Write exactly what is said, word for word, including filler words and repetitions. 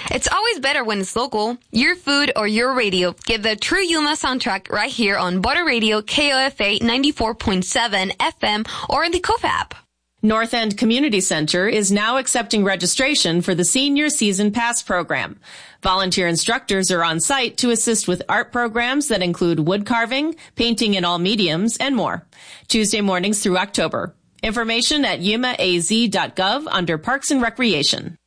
It's always better when it's local. Your food or your radio. Get the true Yuma soundtrack right here on Butter Radio K O F A ninety-four point seven F M or in the K O F app. North End Community Center is now accepting registration for the Senior Season Pass program. Volunteer instructors are on site to assist with art programs that include wood carving, painting in all mediums, and more. Tuesday mornings through October. Information at yuma a z dot gov under Parks and Recreation.